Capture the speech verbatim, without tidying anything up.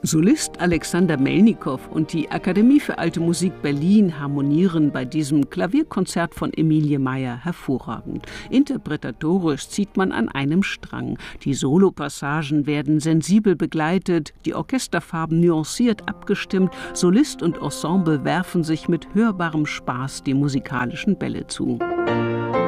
Solist Alexander Melnikow und die Akademie für Alte Musik Berlin harmonieren bei diesem Klavierkonzert von Emilie Meyer hervorragend. Interpretatorisch zieht man an einem Strang. Die Solopassagen werden sensibel begleitet, die Orchesterfarben nuanciert abgestimmt, Solist und Ensemble werfen sich mit hörbarem Spaß die musikalischen Bälle zu.